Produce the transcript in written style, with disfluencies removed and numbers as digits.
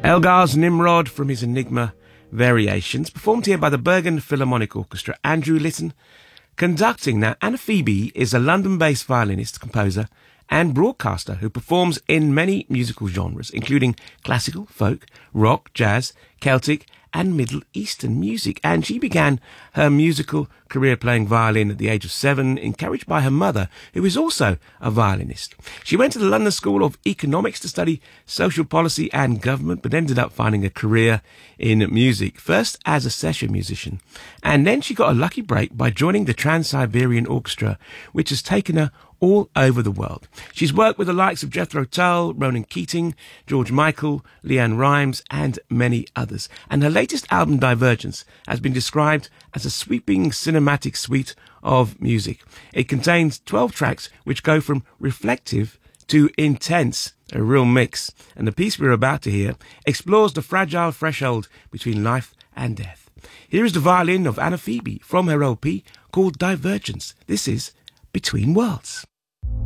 Elgar's Nimrod from his Enigma Variations, performed here by the Bergen Philharmonic Orchestra. Andrew Litton conducting. Now, Anna Phoebe is a London-based violinist, composer and broadcaster who performs in many musical genres, including classical, folk, rock, jazz, Celtic and Middle Eastern music. And she began her musical career playing violin at the age of 7, encouraged by her mother, who is also a violinist. She went to the London School of Economics to study social policy and government, but ended up finding a career in music, first as a session musician. And then she got a lucky break by joining the Trans-Siberian Orchestra, which has taken her all over the world. She's worked with the likes of Jethro Tull, Ronan Keating, George Michael, Leanne Rimes, and many others. And her latest album, Divergence, has been described as a sweeping cinematic suite of music. It contains 12 tracks which go from reflective to intense, a real mix. And the piece we're about to hear explores the fragile threshold between life and death. Here is the violin of Anna Phoebe from her LP called Divergence. This is Between Worlds.